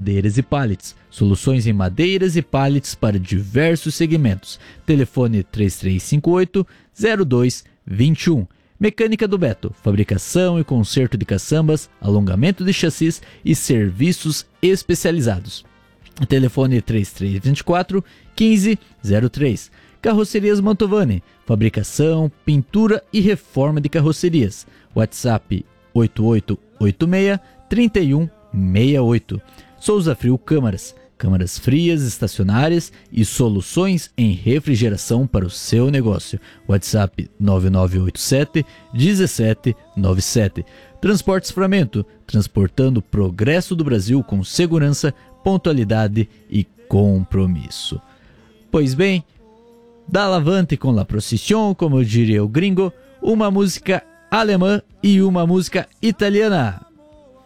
madeiras e pallets. Soluções em madeiras e pallets para diversos segmentos. Telefone 3358-0221. Mecânica do Beto, fabricação e conserto de caçambas, alongamento de chassis e serviços especializados. Telefone 3324-1503. Carrocerias Mantovani, fabricação, pintura e reforma de carrocerias. WhatsApp 8886-3168. Souza Frio Câmaras, câmaras frias, estacionárias e soluções em refrigeração para o seu negócio. WhatsApp 9987-1797. Transportes Framento, transportando o progresso do Brasil com segurança, pontualidade e compromisso. Pois bem, da Lavante com La Procissão, como diria o gringo, uma música alemã e uma música italiana.